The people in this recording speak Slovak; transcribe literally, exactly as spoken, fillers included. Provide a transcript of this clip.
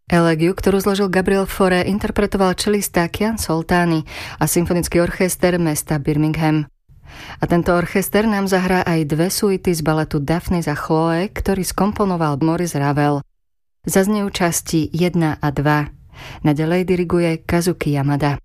Elegiu, ktorú zložil Gabriel Fauré, interpretoval čelista Kian Soltani a symfonický orchester mesta Birmingham. A tento orchester nám zahrá aj dve suity z baletu Daphnis a Chloe, ktorý skomponoval Maurice Ravel. Zaznejú časti jedna a dva. Naďalej diriguje Kazuki Yamada.